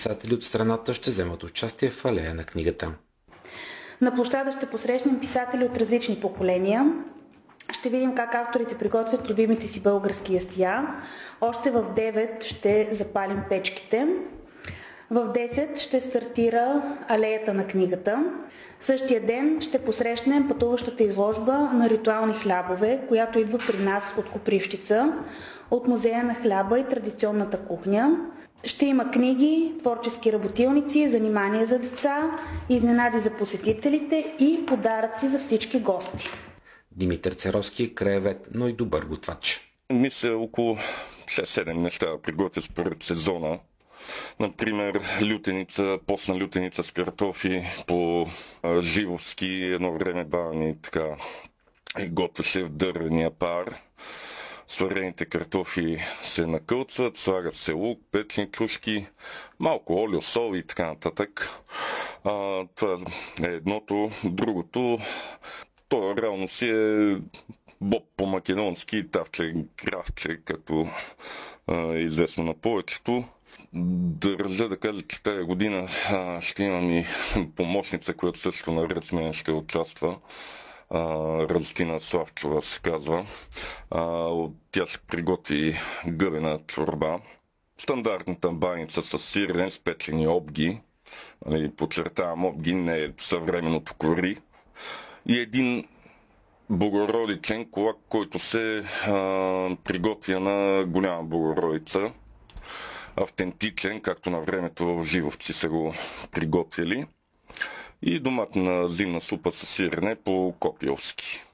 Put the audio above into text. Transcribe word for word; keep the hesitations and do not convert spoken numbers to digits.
писатели от страната ще вземат участие в алея на книгата. На площада ще посрещнем писатели от различни поколения. Ще видим как авторите приготвят любимите си български ястия. Още в девет ще запалим печките. В десет ще стартира алеята на книгата. Същия ден ще посрещнем пътуващата изложба на ритуални хлябове, която идва при нас от Копривщица, от Музея на хляба и традиционната кухня. Ще има книги, творчески работилници, занимания за деца, изненади за посетителите и подаръци за всички гости. Димитър Церовски е краевед, но и добър готвач. Мисля, около шест-седем неща приготвя според сезона. Например, лютеница, постна лютеница с картофи по живовски. Едно време баба ми така готвеше в дървения пар. Сварените картофи се накълцат, слагат се лук, печени крушки, малко олио, сол и така нататък. А, това е едното. Другото, то реално си е боб по-македонски, тавче, кравче, като е известно на повечето. Държа да кажа, че тази година а, ще имам и помощница, която също наред с мен ще участва. Радостина Славчова се казва. А, тя ще приготви гъбена чорба. Стандартната баница с сирене, с печени обги. Нали, подчертавам, обги, не е съвременното кори. И един богородичен колак, който се а, приготвя на голяма богородица. Автентичен, както на времето в Живовци са го приготвили. И доматна зимна супа с сирене по копилски.